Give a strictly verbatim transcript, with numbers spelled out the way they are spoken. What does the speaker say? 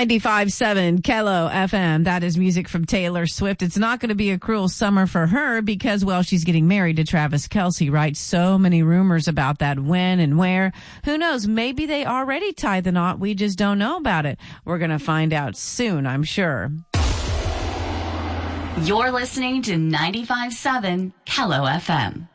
ninety-five point seven Kello F M. That is music from Taylor Swift. It's not going to be a cruel summer for her because, well, she's getting married to Travis Kelce, right? So many rumors about that, when and where. Who knows? Maybe they already tied the knot. We just don't know about it. We're going to find out soon, I'm sure. You're listening to ninety-five point seven Kello F M.